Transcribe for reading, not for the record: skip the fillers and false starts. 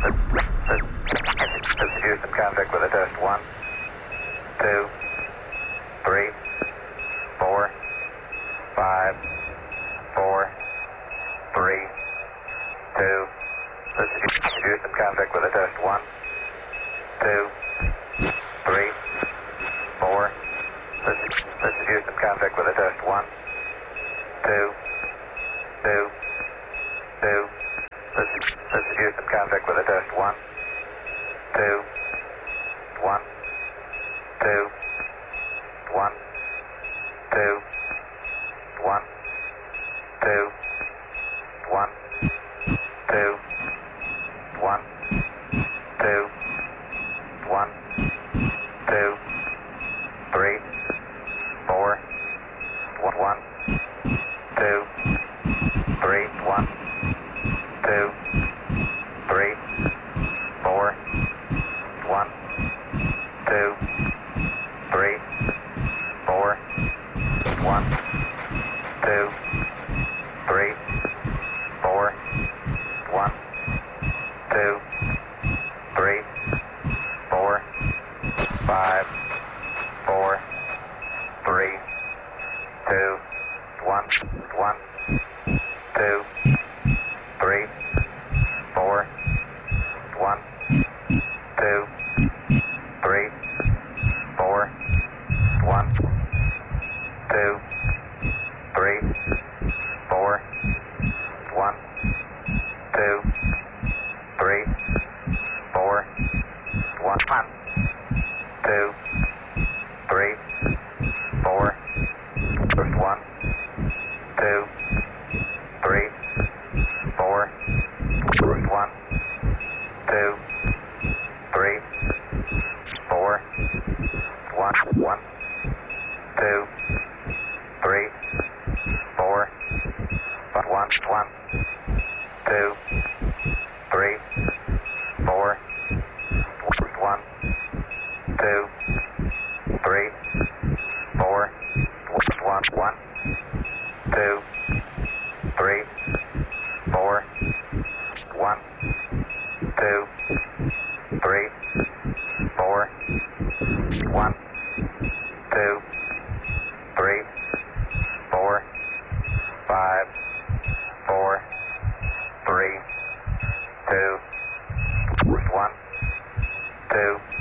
This is Houston, contact with a test. 1, 2, 3, 4, 5, 4, 3, 2. This is Houston, contact with a test. 1, 2, 3, 4. This is Houston, contact with a test. 1, 2, 2, 2. This is Houston, contact with a test. 1, 2, 1, 2, 1, 2, 1, 2, 1, 2, 1, 2, 1, 2, 3, 4, 1, 2, 3, 1, 2, 3, 4, 1, 2, 3, 4, 1, 2, 3, 4, 1, 2, 3, 4, 5, 4, 3, 2, 1, 1, 2, 3, 4, 1, 2, 3, 4, 1, 2, 3, 4, 1, 2, 3, 4, 1, 2, 3, 4, first 1, 2, 3, 4, first 1, 2, 3, 4, 1, 1, 2, 3, 4, 1, 1, 2, 3, 4, 1, 2, 3, 4, 1, 1, 2, 3, 4, 1, 2, 3, 4, 1, 2, 3, 4, 5, 4, 3, 2, 1, 2.